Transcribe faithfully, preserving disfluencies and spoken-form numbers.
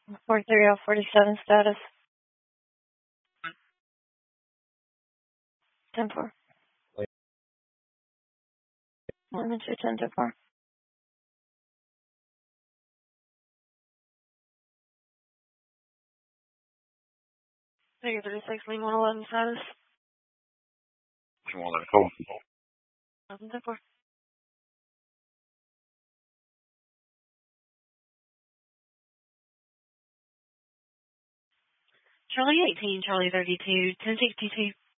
four three zero forty-seven status. ten four. one two ten to four. Figure thirty-six, Lima one eleven status. Lima one eleven, cool. ten four. Charlie eighteen, Charlie thirty-two, ten sixty-two.